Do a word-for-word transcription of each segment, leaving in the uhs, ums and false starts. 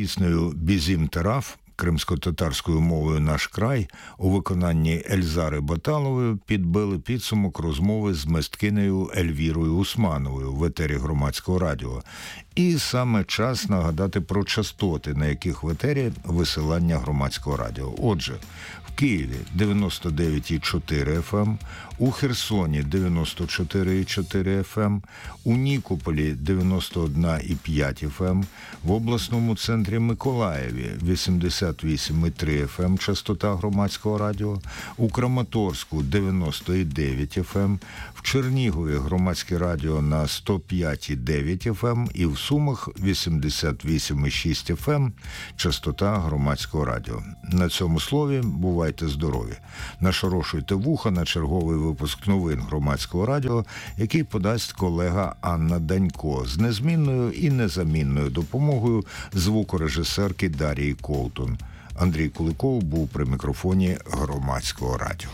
піснею «Бізім Тераф» кримсько-татарською мовою «Наш край» у виконанні Ельзари Баталової підбили підсумок розмови з мисткинею Ельвірою Усмановою в етері Громадського радіо. І саме час нагадати про частоти, на яких в етері висилання Громадського радіо. Отже, в Києві дев'яносто дев'ять і чотири еф ем, у Херсоні дев'яносто чотири і чотири еф ем, у Нікополі дев'яносто один і п'ять еф ем, в обласному центрі Миколаєві вісімдесят вісім і три еф ем частота Громадського радіо, у Краматорську дев'яносто дев'ять еф ем, в Чернігові Громадське радіо на сто п'ять і дев'ять еф ем і в Сумах вісімдесят вісім і шість еф ем частота Громадського радіо. На цьому слові бувайте здорові. Нашорошуйте вуха на черговий випуск новин Громадського радіо, який подасть колега Анна Данько з незмінною і незамінною допомогою звукорежисерки Дарії Ковтун. Андрій Куликов був при мікрофоні Громадського радіо.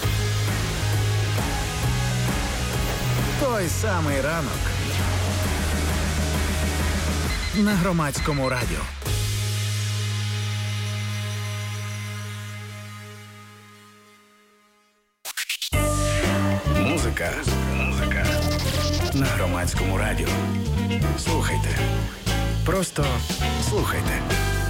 Той самий ранок на Громадському радіо. Музика. Музика. На Громадському радіо. Слухайте. Просто слухайте.